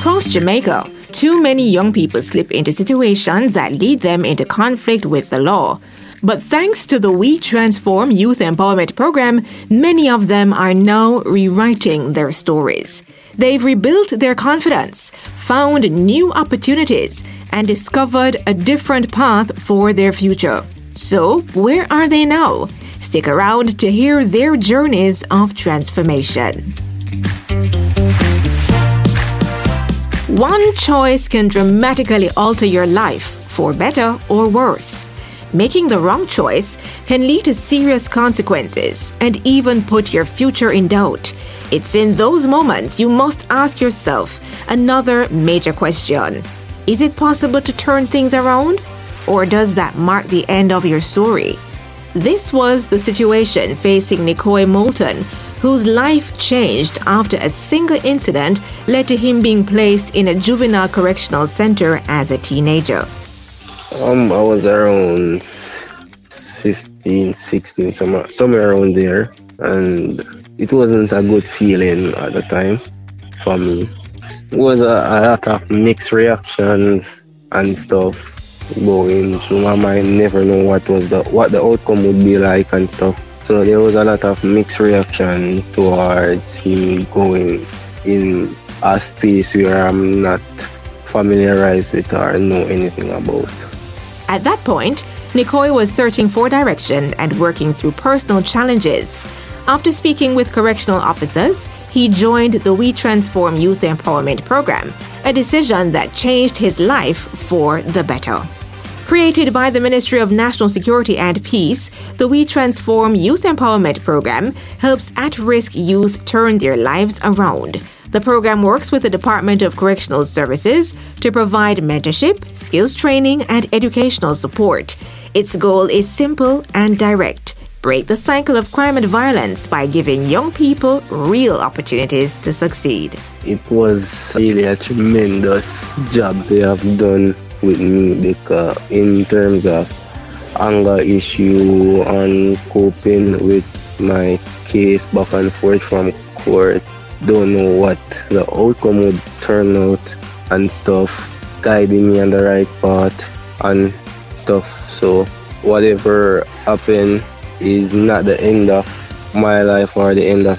Across Jamaica, too many young people slip into situations that lead them into conflict with the law. But thanks to the We Transform Youth Empowerment Program, many of them are now rewriting their stories. They've rebuilt their confidence, found new opportunities, and discovered a different path for their future. So, where are they now? Stick around to hear their journeys of transformation. One choice can dramatically alter your life, for better or worse. Making the wrong choice can lead to serious consequences and even put your future in doubt. It's in those moments you must ask yourself another major question. Is it possible to turn things around? Or does that mark the end of your story? This was the situation facing Nicoy Moulton, whose life changed after a single incident led to him being placed in a juvenile correctional center as a teenager. I was around 15, 16, somewhere around there, and it wasn't a good feeling at the time for me. It was a lot of mixed reactions and stuff going through my mind. Never know what the outcome would be like and stuff. So there was a lot of mixed reaction towards him going in a space where I'm not familiarized with or know anything about. At that point, Nicoy was searching for direction and working through personal challenges. After speaking with correctional officers, he joined the We Transform Youth Empowerment Program, a decision that changed his life for the better. Created by the Ministry of National Security and Peace, the We Transform Youth Empowerment Program helps at-risk youth turn their lives around. The program works with the Department of Correctional Services to provide mentorship, skills training, and educational support. Its goal is simple and direct. Break the cycle of crime and violence by giving young people real opportunities to succeed. It was really a tremendous job they have done with me, because in terms of anger issue and coping with my case back and forth from court, don't know what the outcome would turn out and stuff, guiding me on the right path and stuff. So whatever happened is not the end of my life or the end of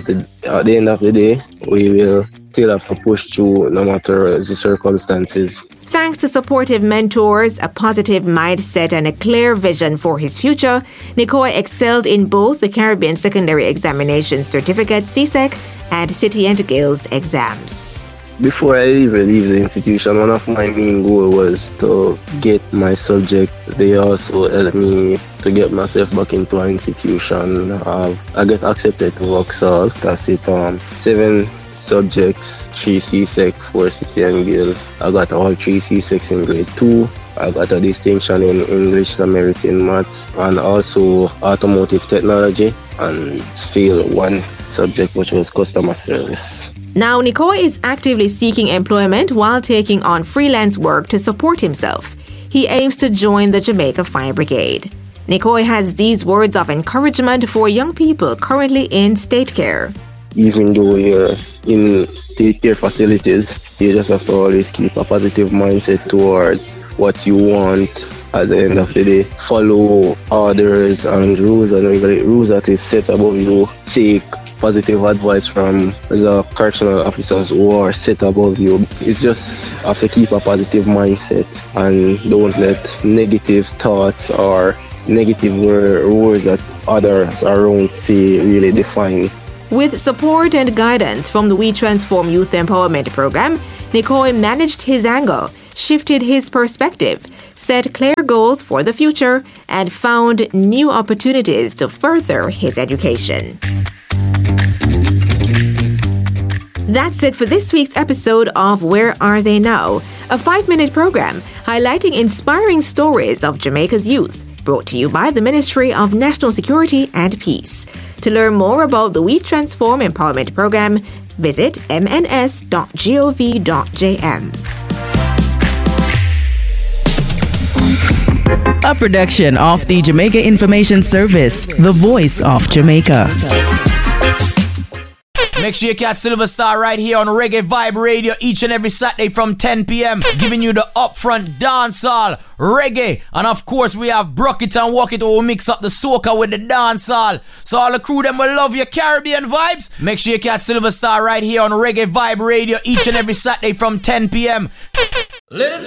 the day. We will still have to push through no matter the circumstances. Thanks to supportive mentors, a positive mindset, and a clear vision for his future, Nicoy excelled in both the Caribbean Secondary Examination Certificate (CSEC) and City and Guilds exams. Before I even leave the institution, one of my main goals was to get my subject. They also helped me to get myself back into an institution. I get accepted to Vauxhall. That's it. 7 subjects, 3 CSEC, 4 City and Guilds. I got all 3 CSECs in grade 2. I got a distinction in English, American Maths, and also automotive technology, and failed 1 subject, which was customer service. Now, Nicoy is actively seeking employment while taking on freelance work to support himself. He aims to join the Jamaica Fire Brigade. Nicoy has these words of encouragement for young people currently in state care. Even though you're in state care facilities, you just have to always keep a positive mindset towards what you want at the end of the day. Follow orders and rules and rules that is set above you. Take positive advice from the correctional officers who are set above you. It's just have to keep a positive mindset and don't let negative thoughts or negative words that others around say really define. With support and guidance from the We Transform Youth Empowerment Program, Nicoy managed his anger, shifted his perspective, set clear goals for the future, and found new opportunities to further his education. That's it for this week's episode of Where Are They Now? A 5-minute program highlighting inspiring stories of Jamaica's youth, brought to you by the Ministry of National Security and Peace. To learn more about the We Transform Empowerment Program, visit mns.gov.jm. A production of the Jamaica Information Service, the voice of Jamaica. Make sure you catch Silver Star right here on Reggae Vibe Radio each and every Saturday from 10 p.m. giving you the upfront dancehall, reggae, and of course we have Brock It and Walk It where we mix up the soca with the dancehall. So all the crew them will love your Caribbean vibes. Make sure you catch Silver Star right here on Reggae Vibe Radio each and every Saturday from 10 p.m. Let it